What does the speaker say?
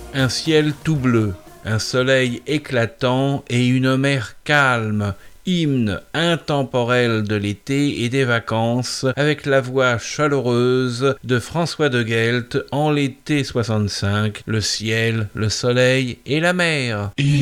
Un ciel tout bleu, un soleil éclatant et une mer calme, hymne intemporel de l'été et des vacances, avec la voix chaleureuse de François de Guelt en l'été 65, le ciel, le soleil et la mer.